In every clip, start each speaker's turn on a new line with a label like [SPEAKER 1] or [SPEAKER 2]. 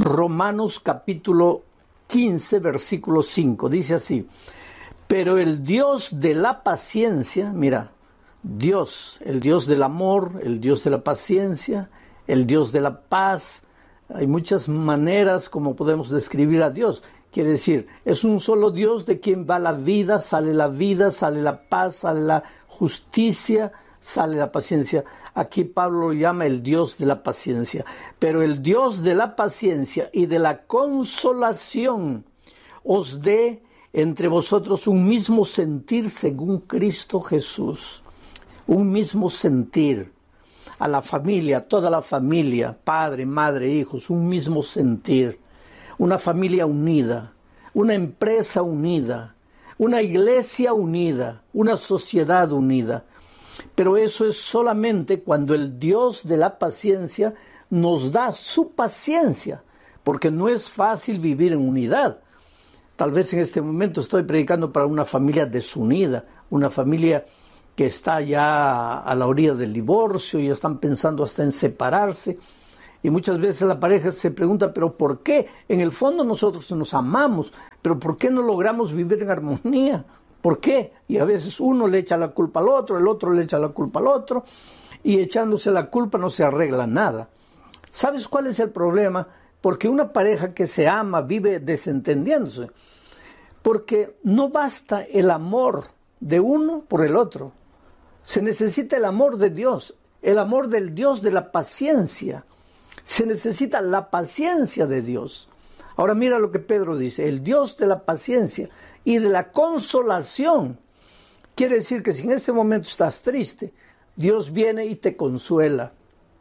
[SPEAKER 1] Romanos capítulo 15, versículo 5. Dice así: pero el Dios de la paciencia, mira, Dios, el Dios del amor, el Dios de la paciencia, el Dios de la paz. Hay muchas maneras como podemos describir a Dios. Quiere decir, es un solo Dios de quien va la vida, sale la paz, sale la justicia, sale la paciencia. Aquí Pablo lo llama el Dios de la paciencia. Pero el Dios de la paciencia y de la consolación os dé entre vosotros un mismo sentir según Cristo Jesús. Un mismo sentir. A la familia, toda la familia, padre, madre, hijos, un mismo sentir. Una familia unida, una empresa unida, una iglesia unida, una sociedad unida. Pero eso es solamente cuando el Dios de la paciencia nos da su paciencia, porque no es fácil vivir en unidad. Tal vez en este momento estoy predicando para una familia desunida, una familia que está ya a la orilla del divorcio y están pensando hasta en separarse. Y muchas veces la pareja se pregunta, ¿pero por qué? En el fondo nosotros nos amamos, pero ¿por qué no logramos vivir en armonía? ¿Por qué? Y a veces uno le echa la culpa al otro, el otro le echa la culpa al otro, y echándose la culpa no se arregla nada. ¿Sabes cuál es el problema? Porque una pareja que se ama vive desentendiéndose, porque no basta el amor de uno por el otro. Se necesita el amor de Dios, el amor del Dios de la paciencia. Se necesita la paciencia de Dios. Ahora mira lo que Pedro dice: el Dios de la paciencia y de la consolación. Quiere decir que si en este momento estás triste, Dios viene y te consuela.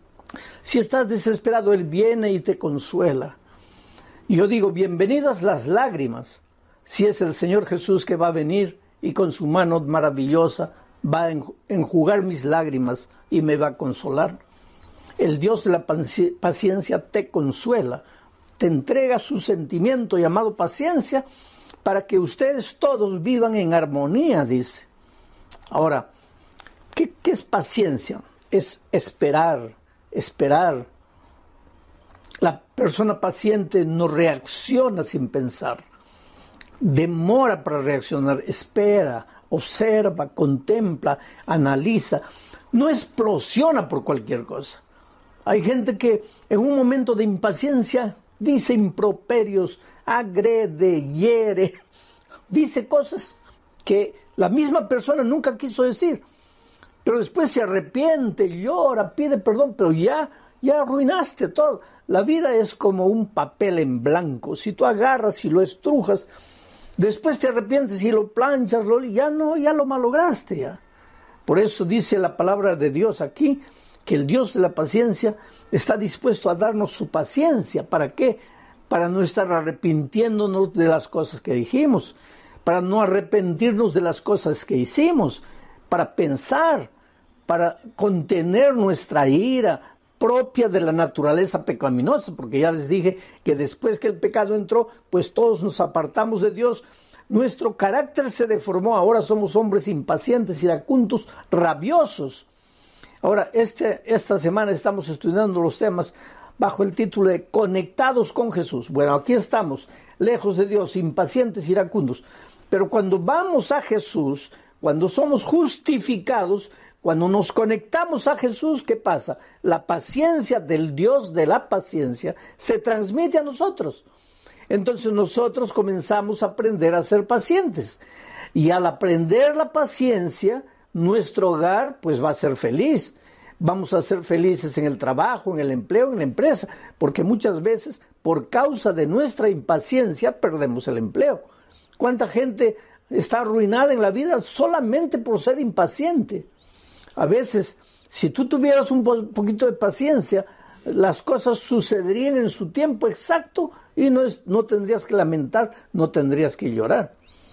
[SPEAKER 1] Si estás desesperado, Él viene y te consuela. Yo digo, bienvenidas las lágrimas, si es el Señor Jesús que va a venir y con su mano maravillosa va a enjugar mis lágrimas y me va a consolar. El Dios de la paciencia te consuela, te entrega su sentimiento llamado paciencia para que ustedes todos vivan en armonía, dice. Ahora, ¿qué es paciencia? Es esperar. La persona paciente no reacciona sin pensar, demora para reaccionar, espera, observa, contempla, analiza, no explosiona por cualquier cosa. Hay gente que en un momento de impaciencia dice improperios, agrede, hiere, dice cosas que la misma persona nunca quiso decir, pero después se arrepiente, llora, pide perdón, pero ya arruinaste todo. La vida es como un papel en blanco. Si tú agarras y lo estrujas, después te arrepientes y lo planchas, ya lo malograste ya. Por eso dice la palabra de Dios aquí, que el Dios de la paciencia está dispuesto a darnos su paciencia. ¿Para qué? Para no estar arrepintiéndonos de las cosas que dijimos, para no arrepentirnos de las cosas que hicimos, para pensar, para contener nuestra ira propia de la naturaleza pecaminosa, porque ya les dije que después que el pecado entró, pues todos nos apartamos de Dios. Nuestro carácter se deformó, ahora somos hombres impacientes, iracundos, rabiosos. Ahora, esta semana estamos estudiando los temas bajo el título de Conectados con Jesús. Bueno, aquí estamos, lejos de Dios, impacientes, iracundos. Pero cuando vamos a Jesús, cuando somos justificados, cuando nos conectamos a Jesús, ¿qué pasa? La paciencia del Dios de la paciencia se transmite a nosotros. Entonces nosotros comenzamos a aprender a ser pacientes. Y al aprender la paciencia, nuestro hogar pues va a ser feliz. Vamos a ser felices en el trabajo, en el empleo, en la empresa, porque muchas veces por causa de nuestra impaciencia perdemos el empleo. ¿Cuánta gente está arruinada en la vida solamente por ser impaciente? A veces, si tú tuvieras un poquito de paciencia, las cosas sucederían en su tiempo exacto y no tendrías que lamentar, no tendrías que llorar.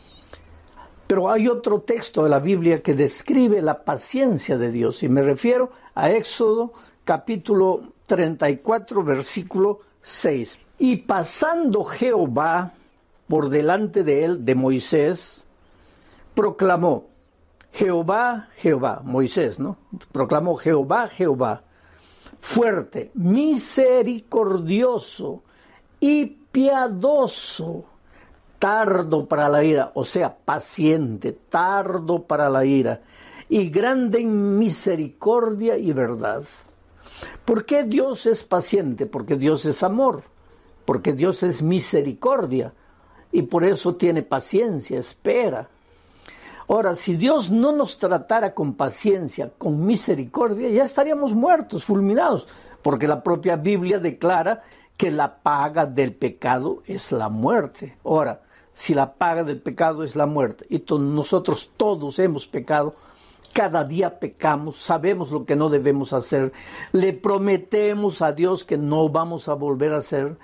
[SPEAKER 1] Pero hay otro texto de la Biblia que describe la paciencia de Dios, y me refiero a Éxodo capítulo 34, versículo 6. Y pasando Jehová por delante de él, de Moisés, proclamó: Jehová, Jehová, Moisés, ¿no? Proclamó: Jehová, Jehová, fuerte, misericordioso y piadoso, tardo para la ira, o sea, paciente, tardo para la ira, y grande en misericordia y verdad. ¿Por qué Dios es paciente? Porque Dios es amor, porque Dios es misericordia, y por eso tiene paciencia, espera. Ahora, si Dios no nos tratara con paciencia, con misericordia, ya estaríamos muertos, fulminados, porque la propia Biblia declara que la paga del pecado es la muerte. Ahora, si la paga del pecado es la muerte, y nosotros todos hemos pecado, cada día pecamos, sabemos lo que no debemos hacer, le prometemos a Dios que no vamos a volver a hacer,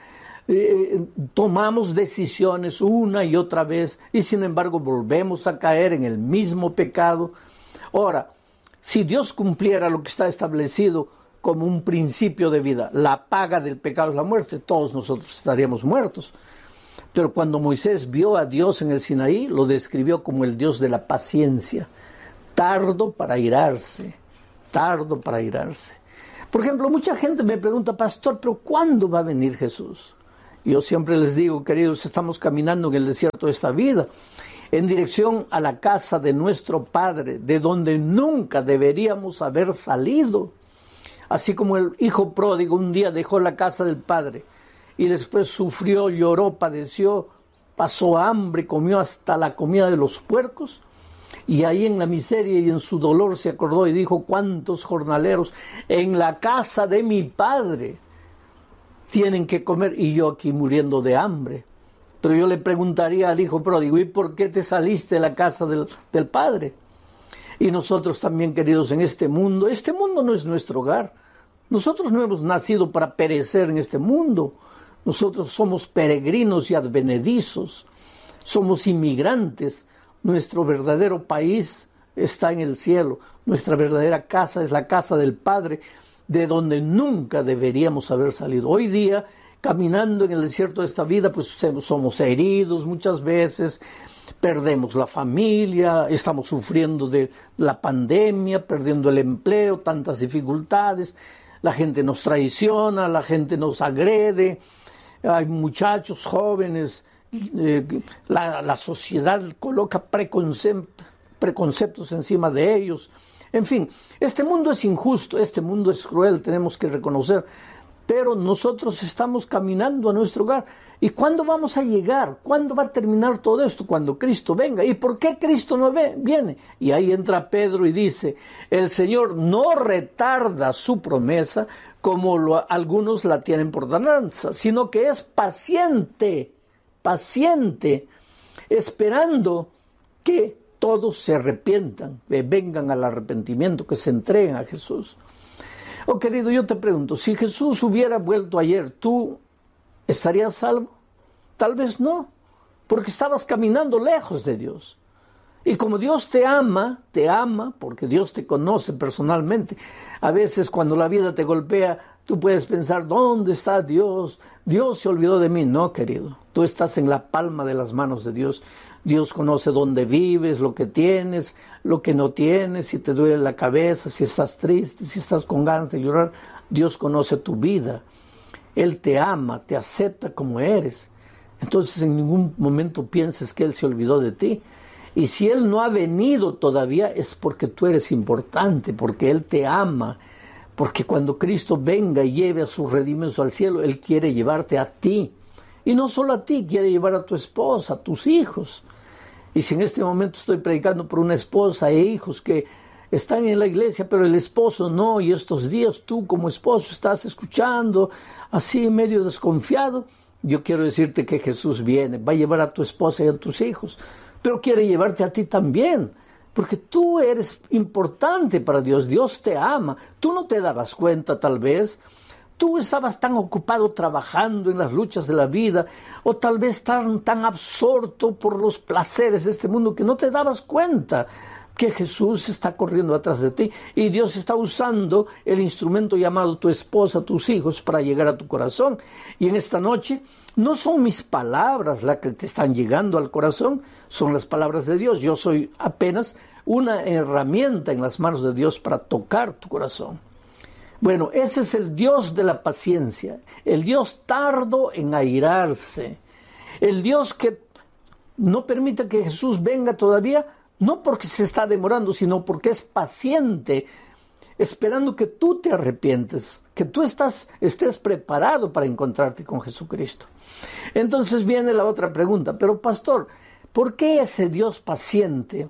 [SPEAKER 1] tomamos decisiones una y otra vez y sin embargo volvemos a caer en el mismo pecado. Ahora, si Dios cumpliera lo que está establecido como un principio de vida, la paga del pecado es la muerte, todos nosotros estaríamos muertos. Pero cuando Moisés vio a Dios en el Sinaí, lo describió como el Dios de la paciencia, tardo para irarse, tardo para irarse. Por ejemplo, mucha gente me pregunta, pastor, ¿pero cuándo va a venir Jesús? Yo siempre les digo, queridos, estamos caminando en el desierto de esta vida, en dirección a la casa de nuestro Padre, de donde nunca deberíamos haber salido. Así como el hijo pródigo un día dejó la casa del Padre y después sufrió, lloró, padeció, pasó hambre, comió hasta la comida de los puercos, y ahí en la miseria y en su dolor se acordó y dijo, ¿cuántos jornaleros en la casa de mi Padre tienen que comer y yo aquí muriendo de hambre? Pero yo le preguntaría al hijo pródigo, ¿y por qué te saliste de la casa del Padre? Y nosotros también, queridos, en este mundo no es nuestro hogar. Nosotros no hemos nacido para perecer en este mundo. Nosotros somos peregrinos y advenedizos, somos inmigrantes. Nuestro verdadero país está en el cielo. Nuestra verdadera casa es la casa del Padre, de donde nunca deberíamos haber salido. Hoy día, caminando en el desierto de esta vida, pues somos heridos muchas veces, perdemos la familia, estamos sufriendo de la pandemia, perdiendo el empleo, tantas dificultades, la gente nos traiciona, la gente nos agrede, hay muchachos jóvenes, la sociedad coloca preconceptos encima de ellos. En fin, este mundo es injusto, este mundo es cruel, tenemos que reconocer, pero nosotros estamos caminando a nuestro hogar. ¿Y cuándo vamos a llegar? ¿Cuándo va a terminar todo esto? Cuando Cristo venga. ¿Y por qué Cristo no viene? Y ahí entra Pedro y dice, el Señor no retarda su promesa como algunos la tienen por tardanza, sino que es paciente, esperando que todos se arrepientan, vengan al arrepentimiento, que se entreguen a Jesús. Oh, querido, yo te pregunto, si Jesús hubiera vuelto ayer, ¿tú estarías salvo? Tal vez no, porque estabas caminando lejos de Dios. Y como Dios te ama, porque Dios te conoce personalmente. A veces cuando la vida te golpea, tú puedes pensar, ¿dónde está Dios? Dios se olvidó de mí. No, querido, tú estás en la palma de las manos de Dios. Dios conoce dónde vives, lo que tienes, lo que no tienes, si te duele la cabeza, si estás triste, si estás con ganas de llorar. Dios conoce tu vida. Él te ama, te acepta como eres. Entonces en ningún momento pienses que Él se olvidó de ti. Y si Él no ha venido todavía es porque tú eres importante, porque Él te ama, porque cuando Cristo venga y lleve a sus redimidos al cielo, Él quiere llevarte a ti. Y no solo a ti, quiere llevar a tu esposa, a tus hijos. Y si en este momento estoy predicando por una esposa e hijos que están en la iglesia, pero el esposo no, y estos días tú como esposo estás escuchando así medio desconfiado, yo quiero decirte que Jesús viene, va a llevar a tu esposa y a tus hijos, pero quiere llevarte a ti también, porque tú eres importante para Dios, Dios te ama, tú no te dabas cuenta tal vez, tú estabas tan ocupado trabajando en las luchas de la vida, o tal vez tan absorto por los placeres de este mundo que no te dabas cuenta que Jesús está corriendo atrás de ti y Dios está usando el instrumento llamado tu esposa, tus hijos, para llegar a tu corazón. Y en esta noche no son mis palabras las que te están llegando al corazón, son las palabras de Dios. Yo soy apenas una herramienta en las manos de Dios para tocar tu corazón. Bueno, ese es el Dios de la paciencia, el Dios tardo en airarse, el Dios que no permite que Jesús venga todavía, no porque se está demorando, sino porque es paciente, esperando que tú te arrepientes, que tú estés preparado para encontrarte con Jesucristo. Entonces viene la otra pregunta, pero pastor, ¿por qué ese Dios paciente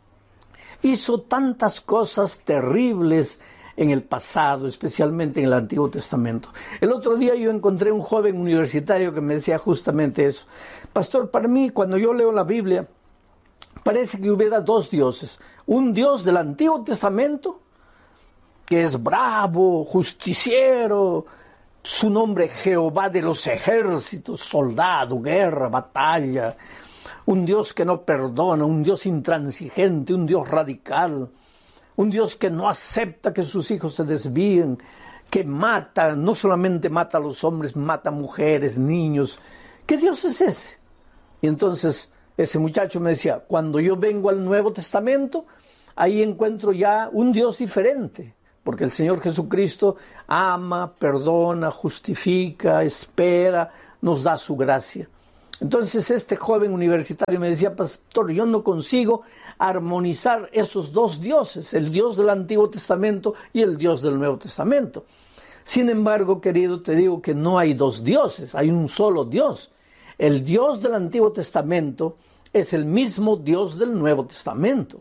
[SPEAKER 1] hizo tantas cosas terribles en el pasado, especialmente en el Antiguo Testamento? El otro día yo encontré un joven universitario que me decía justamente eso. Pastor, para mí, cuando yo leo la Biblia, parece que hubiera dos dioses. Un Dios del Antiguo Testamento, que es bravo, justiciero, su nombre Jehová de los ejércitos, soldado, guerra, batalla. Un Dios que no perdona, un Dios intransigente, un Dios radical. Un Dios que no acepta que sus hijos se desvíen, que mata, no solamente mata a los hombres, mata a mujeres, niños. ¿Qué Dios es ese? Y entonces ese muchacho me decía, cuando yo vengo al Nuevo Testamento, ahí encuentro ya un Dios diferente, porque el Señor Jesucristo ama, perdona, justifica, espera, nos da su gracia. Entonces este joven universitario me decía, pastor, yo no consigo armonizar esos dos dioses, el Dios del Antiguo Testamento y el Dios del Nuevo Testamento. Sin embargo, querido, te digo que no hay dos dioses, hay un solo Dios. El Dios del Antiguo Testamento es el mismo Dios del Nuevo Testamento.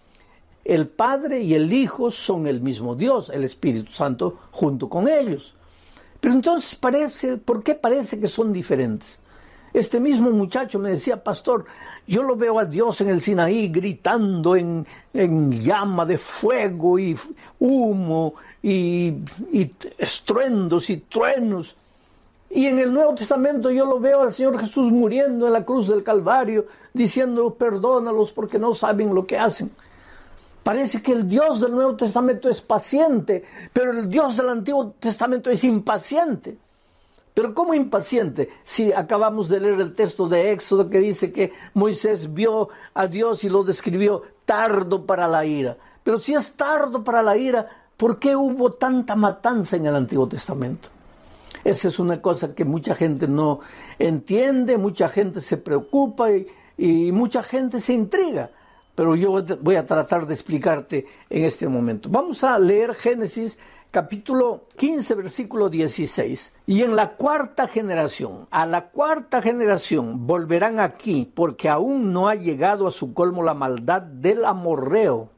[SPEAKER 1] El Padre y el Hijo son el mismo Dios, el Espíritu Santo junto con ellos. Pero entonces ¿por qué parece que son diferentes? Este mismo muchacho me decía, pastor, yo lo veo a Dios en el Sinaí gritando en llama de fuego y humo y estruendos y truenos. Y en el Nuevo Testamento yo lo veo al Señor Jesús muriendo en la cruz del Calvario, diciendo, perdónalos porque no saben lo que hacen. Parece que el Dios del Nuevo Testamento es paciente, pero el Dios del Antiguo Testamento es impaciente. Pero ¿cómo impaciente? Si acabamos de leer el texto de Éxodo que dice que Moisés vio a Dios y lo describió tardo para la ira. Pero si es tardo para la ira, ¿por qué hubo tanta matanza en el Antiguo Testamento? Esa es una cosa que mucha gente no entiende, mucha gente se preocupa y mucha gente se intriga. Pero yo voy a tratar de explicarte en este momento. Vamos a leer Génesis capítulo 15, versículo 16. Y en la cuarta generación, a la cuarta generación volverán aquí, porque aún no ha llegado a su colmo la maldad del amorreo.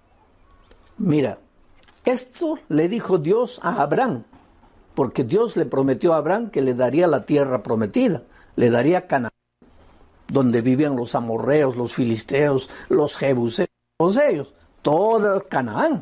[SPEAKER 1] Mira, esto le dijo Dios a Abraham, porque Dios le prometió a Abraham que le daría la tierra prometida, le daría Canaán, donde vivían los amorreos, los filisteos, los jebuseos, todos ellos, toda Canaán.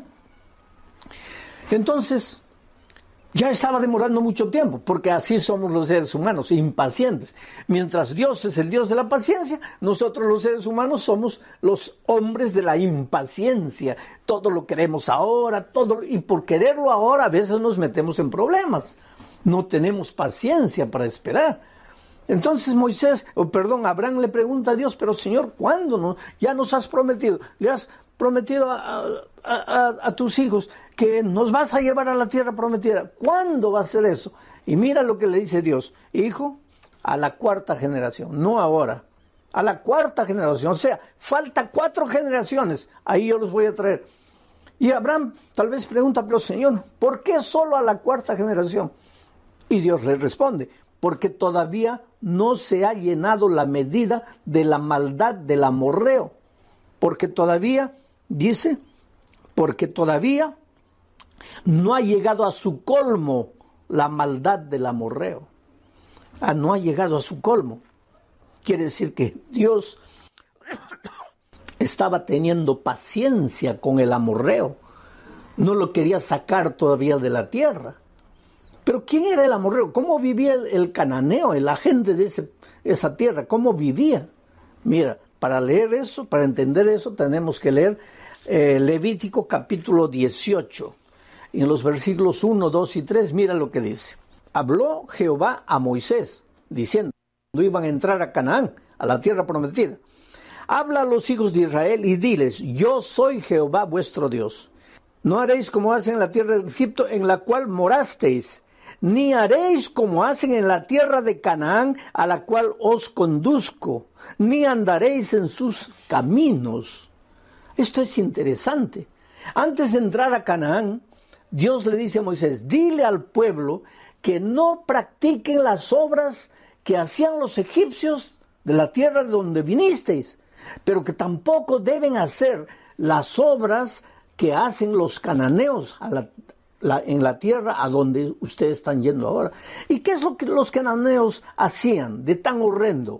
[SPEAKER 1] Entonces, ya estaba demorando mucho tiempo, porque así somos los seres humanos, impacientes. Mientras Dios es el Dios de la paciencia, nosotros los seres humanos somos los hombres de la impaciencia. Todo lo queremos ahora, y por quererlo ahora a veces nos metemos en problemas. No tenemos paciencia para esperar. Entonces Abraham le pregunta a Dios, pero Señor, ¿cuándo? No? Ya nos has prometido, le has prometido a tus hijos que nos vas a llevar a la tierra prometida. ¿Cuándo va a ser eso? Y mira lo que le dice Dios, hijo, a la cuarta generación, no ahora, a la cuarta generación, o sea, falta 4 generaciones, ahí yo los voy a traer. Y Abraham tal vez pregunta, pero Señor, ¿por qué solo a la cuarta generación? Y Dios le responde, porque todavía no se ha llenado la medida de la maldad del amorreo. Porque todavía no ha llegado a su colmo la maldad del amorreo. No ha llegado a su colmo. Quiere decir que Dios estaba teniendo paciencia con el amorreo. No lo quería sacar todavía de la tierra. Pero ¿quién era el amorreo? ¿Cómo vivía el cananeo, el agente de esa tierra? ¿Cómo vivía? Mira, para leer eso, para entender eso, tenemos que leer Levítico capítulo 18. En los versículos 1, 2 y 3, mira lo que dice. Habló Jehová a Moisés, diciendo, cuando iban a entrar a Canaán, a la tierra prometida. Habla a los hijos de Israel y diles, yo soy Jehová vuestro Dios. No haréis como hacen en la tierra de Egipto, en la cual morasteis, ni haréis como hacen en la tierra de Canaán, a la cual os conduzco, ni andaréis en sus caminos. Esto es interesante. Antes de entrar a Canaán, Dios le dice a Moisés, dile al pueblo que no practiquen las obras que hacían los egipcios de la tierra de donde vinisteis, pero que tampoco deben hacer las obras que hacen los cananeos en la tierra a donde ustedes están yendo ahora. ¿Y qué es lo que los cananeos hacían de tan horrendo?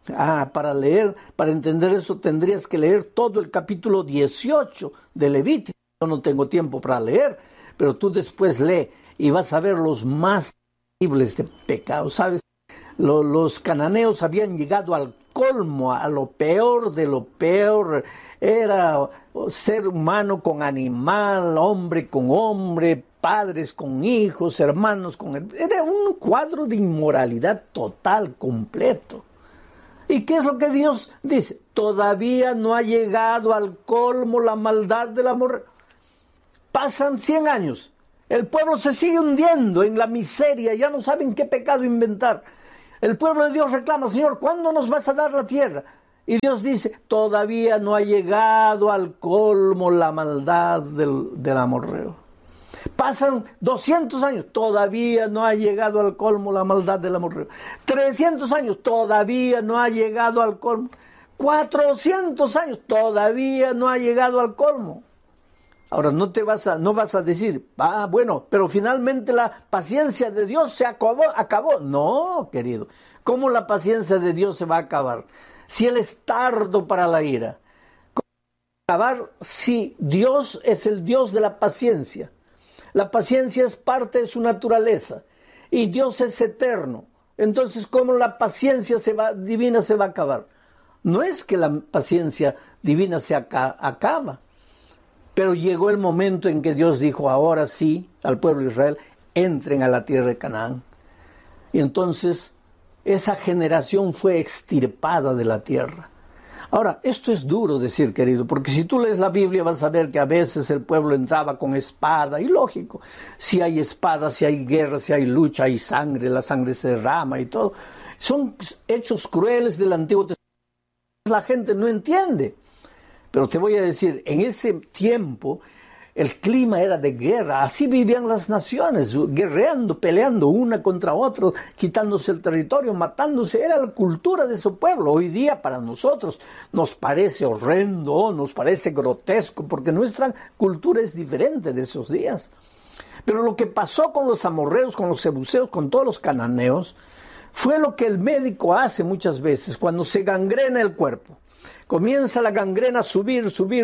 [SPEAKER 1] Para entender eso tendrías que leer todo el capítulo 18 de Levítico. Yo no tengo tiempo para leer, pero tú después lee y vas a ver los más terribles de pecados, ¿sabes? Los cananeos habían llegado al colmo, a lo peor de lo peor. Era ser humano con animal, hombre con hombre, padres con hijos, hermanos con... Era un cuadro de inmoralidad total, completo. ¿Y qué es lo que Dios dice? Todavía no ha llegado al colmo la maldad del amor. Pasan 100 años. El pueblo se sigue hundiendo en la miseria, ya no saben qué pecado inventar. El pueblo de Dios reclama, Señor, ¿cuándo nos vas a dar la tierra? Y Dios dice, todavía no ha llegado al colmo la maldad del amorreo. Pasan 200 años, todavía no ha llegado al colmo la maldad del amorreo. 300 años, todavía no ha llegado al colmo. 400 años, todavía no ha llegado al colmo. Ahora, no vas a decir, bueno, pero finalmente la paciencia de Dios se acabó. No, querido, ¿cómo la paciencia de Dios se va a acabar? Si Él es tardo para la ira. ¿Cómo va a acabar si Dios es el Dios de la paciencia? La paciencia es parte de su naturaleza y Dios es eterno. Entonces, ¿cómo la paciencia divina se va a acabar? No es que la paciencia divina se acaba. Pero llegó el momento en que Dios dijo, ahora sí, al pueblo de Israel, entren a la tierra de Canaán. Y entonces esa generación fue extirpada de la tierra. Ahora, esto es duro decir, querido, porque si tú lees la Biblia vas a ver que a veces el pueblo entraba con espada, y lógico, si hay espada, si hay guerra, si hay lucha, hay sangre, la sangre se derrama y todo. Son hechos crueles del Antiguo Testamento. La gente no entiende. Pero te voy a decir, en ese tiempo el clima era de guerra, así vivían las naciones, guerreando, peleando una contra otra, quitándose el territorio, matándose, era la cultura de su pueblo. Hoy día para nosotros nos parece horrendo, nos parece grotesco, porque nuestra cultura es diferente de esos días. Pero lo que pasó con los amorreos, con los jebuseos, con todos los cananeos, fue lo que el médico hace muchas veces cuando se gangrena el cuerpo. Comienza la gangrena a subir.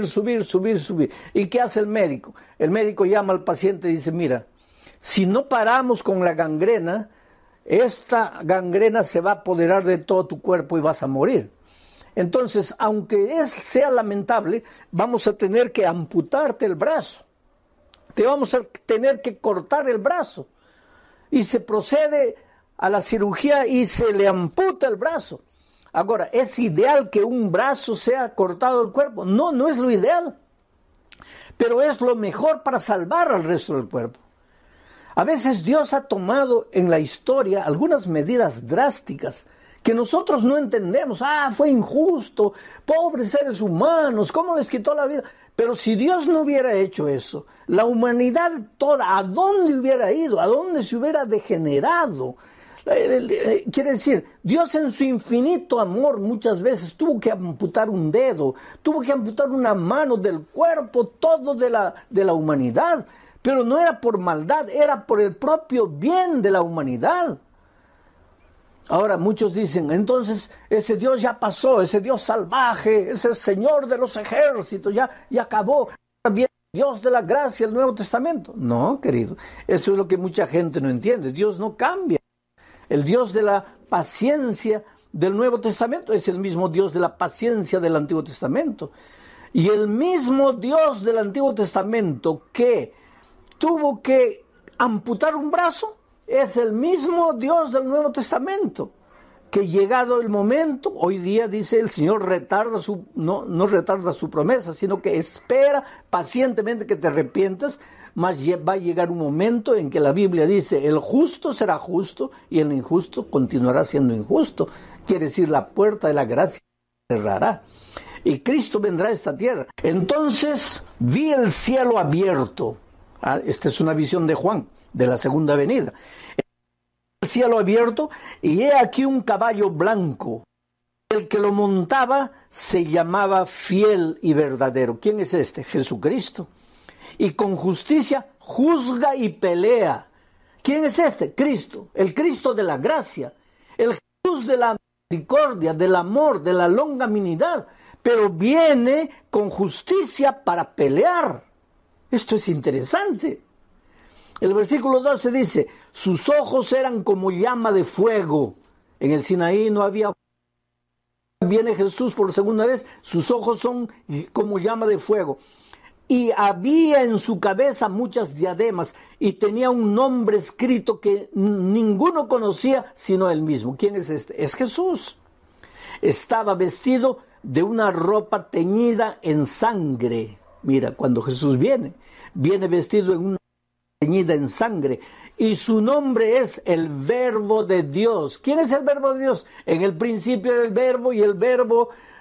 [SPEAKER 1] ¿Y qué hace el médico? El médico llama al paciente y dice, mira, si no paramos con la gangrena, esta gangrena se va a apoderar de todo tu cuerpo y vas a morir. Entonces, aunque sea lamentable, vamos a tener que amputarte el brazo. Te vamos a tener que cortar el brazo. Y se procede a la cirugía y se le amputa el brazo. Ahora, ¿es ideal que un brazo sea cortado del cuerpo? No, no es lo ideal. Pero es lo mejor para salvar al resto del cuerpo. A veces Dios ha tomado en la historia algunas medidas drásticas que nosotros no entendemos. Fue injusto, pobres seres humanos, ¿cómo les quitó la vida? Pero si Dios no hubiera hecho eso, la humanidad toda, ¿a dónde hubiera ido? ¿A dónde se hubiera degenerado? Quiere decir, Dios en su infinito amor muchas veces tuvo que amputar un dedo, tuvo que amputar una mano del cuerpo, todo de la humanidad, pero no era por maldad, era por el propio bien de la humanidad. Ahora muchos dicen, entonces ese Dios ya pasó, ese Dios salvaje, ese Señor de los ejércitos, ya acabó. Viene Dios de la gracia, el Nuevo Testamento. No, querido, eso es lo que mucha gente no entiende. Dios no cambia. El Dios de la paciencia del Nuevo Testamento es el mismo Dios de la paciencia del Antiguo Testamento. Y el mismo Dios del Antiguo Testamento que tuvo que amputar un brazo es el mismo Dios del Nuevo Testamento. que llegado el momento, hoy día dice el Señor no retarda su promesa, sino que espera pacientemente que te arrepientas, mas va a llegar un momento en que la Biblia dice, el justo será justo y el injusto continuará siendo injusto. Quiere decir, la puerta de la gracia se cerrará y Cristo vendrá a esta tierra. Entonces vi el cielo abierto. Esta es una visión de Juan, de la segunda venida. El cielo abierto, y he aquí un caballo blanco. El que lo montaba se llamaba Fiel y Verdadero. ¿Quién es este? Jesucristo. Y con justicia juzga y pelea. ¿Quién es este? Cristo, el Cristo de la gracia, el Jesús de la misericordia, del amor, de la longanimidad, pero viene con justicia para pelear. Esto es interesante. El versículo 12 dice, sus ojos eran como llama de fuego. En el Sinaí no había fuego. Viene Jesús por segunda vez, sus ojos son como llama de fuego. Y había en su cabeza muchas diademas y tenía un nombre escrito que ninguno conocía sino él mismo. ¿Quién es este? Es Jesús. Estaba vestido de una ropa teñida en sangre. Mira, cuando Jesús viene vestido en una teñida en sangre, y su nombre es el Verbo de Dios. ¿Quién es el Verbo de Dios? En el principio era el Verbo, y el Verbo